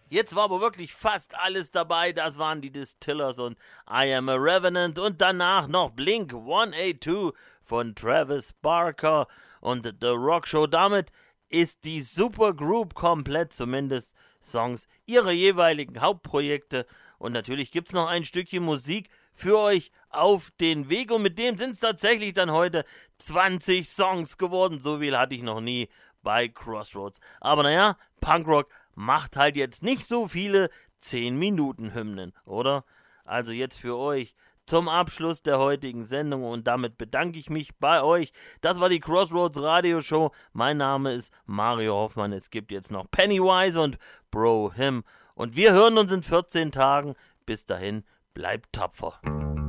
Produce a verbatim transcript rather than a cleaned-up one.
Jetzt war aber wirklich fast alles dabei. Das waren die Distillers und I Am a Revenant und danach noch Blink hundertzweiundachtzig von Travis Barker und The Rock Show. Damit ist die Supergroup komplett, zumindest Songs ihrer jeweiligen Hauptprojekte. Und natürlich gibt's noch ein Stückchen Musik für euch auf den Weg. Und mit dem sind es tatsächlich dann heute zwanzig Songs geworden. So viel hatte ich noch nie bei Crossroads. Aber naja, Punkrock macht halt jetzt nicht so viele zehn Minuten Hymnen, oder? Also jetzt für euch zum Abschluss der heutigen Sendung und damit bedanke ich mich bei euch. Das war die Crossroads Radioshow. Mein Name ist Mario Hoffmann. Es gibt jetzt noch Pennywise und Bro Him. Und wir hören uns in vierzehn Tagen. Bis dahin, bleibt tapfer.